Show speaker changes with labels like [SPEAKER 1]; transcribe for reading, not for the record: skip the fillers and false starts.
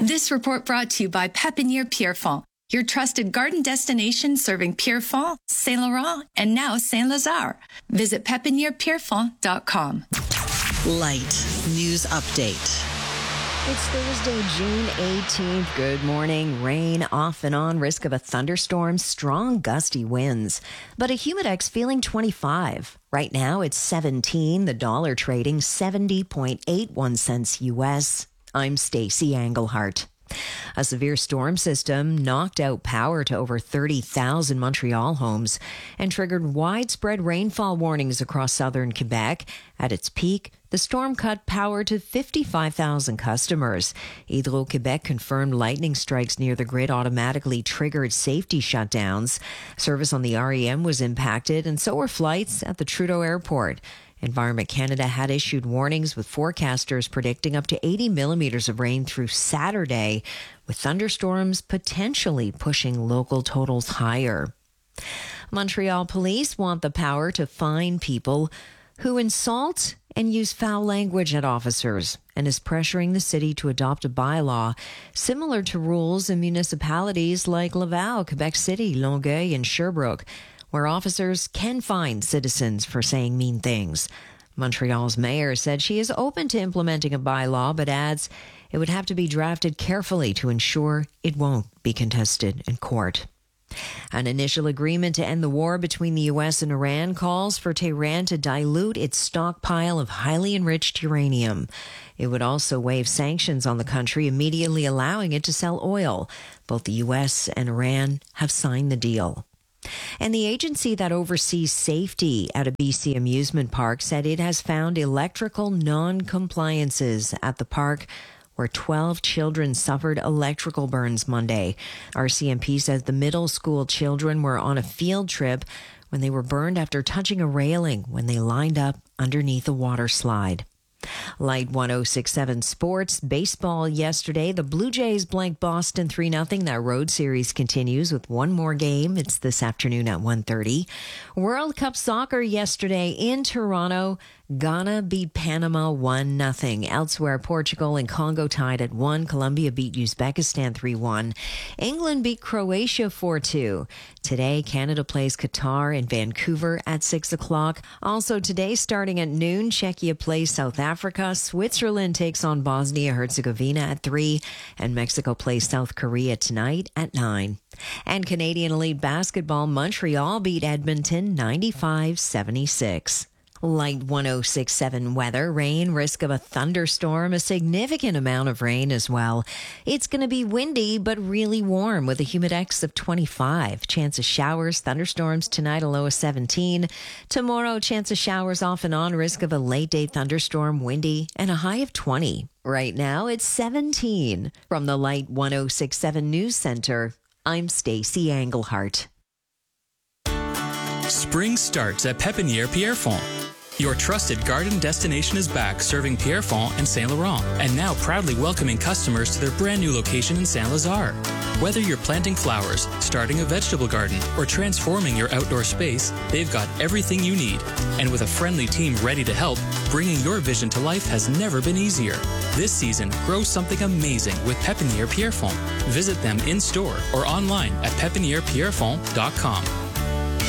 [SPEAKER 1] This report brought to you by Pépinière Pierrefonds, your trusted garden destination serving Pierrefonds, Saint Laurent, and now Saint Lazare. Visit pépinièrepierrefonds.com.
[SPEAKER 2] Light News Update.
[SPEAKER 3] It's Thursday, June 18th. Good morning. Rain off and on, risk of a thunderstorm, strong gusty winds. But a Humidex feeling 25. Right now it's 17, the dollar trading 70.81 cents US. I'm Stacey Englehart. A severe storm system knocked out power to over 30,000 Montreal homes and triggered widespread rainfall warnings across southern Quebec. At its peak, the storm cut power to 55,000 customers. Hydro-Québec confirmed lightning strikes near the grid automatically triggered safety shutdowns. Service on the REM was impacted, and so were flights at the Trudeau Airport. Environment Canada had issued warnings, with forecasters predicting up to 80 millimeters of rain through Saturday, with thunderstorms potentially pushing local totals higher. Montreal police want the power to fine people who insult and use foul language at officers, and is pressuring the city to adopt a bylaw similar to rules in municipalities like Laval, Quebec City, Longueuil, and Sherbrooke, where officers can fine citizens for saying mean things. Montreal's mayor said she is open to implementing a bylaw, but adds it would have to be drafted carefully to ensure it won't be contested in court. An initial agreement to end the war between the U.S. and Iran calls for Tehran to dilute its stockpile of highly enriched uranium. It would also waive sanctions on the country, immediately allowing it to sell oil. Both the U.S. and Iran have signed the deal. And the agency that oversees safety at a BC amusement park said it has found electrical non-compliances at the park, where 12 children suffered electrical burns Monday. RCMP says the middle school children were on a field trip when they were burned after touching a railing when they lined up underneath a water slide. Light 106.7 Sports. Baseball yesterday. The Blue Jays blanked Boston 3-0. That road series continues with one more game. It's this afternoon at 1:30. World Cup soccer yesterday in Toronto. Ghana beat Panama 1-0. Elsewhere, Portugal and Congo tied at 1. Colombia beat Uzbekistan 3-1. England beat Croatia 4-2. Today, Canada plays Qatar in Vancouver at 6 o'clock. Also today, starting at noon, Czechia plays South Africa. Switzerland takes on Bosnia-Herzegovina at 3. And Mexico plays South Korea tonight at 9. And Canadian Elite Basketball, Montreal beat Edmonton 95-76. Light 106.7 weather. Rain, risk of a thunderstorm, a significant amount of rain as well. It's going to be windy but really warm with a humidex of 25. Chance of showers, thunderstorms tonight, a low of 17. Tomorrow, chance of showers off and on, risk of a late day thunderstorm, windy, and a high of 20. Right now, it's 17. From the Light 106.7 News Center, I'm Stacey Englehart.
[SPEAKER 4] Spring starts at Pépinière Pierrefonds. Your trusted garden destination is back, serving Pierrefonds and Saint Laurent, and now proudly welcoming customers to their brand new location in Saint Lazare. Whether you're planting flowers, starting a vegetable garden, or transforming your outdoor space, they've got everything you need. And with a friendly team ready to help, bringing your vision to life has never been easier. This season, grow something amazing with Pépinière Pierrefonds. Visit them in store or online at pépinièrepierrefonds.com.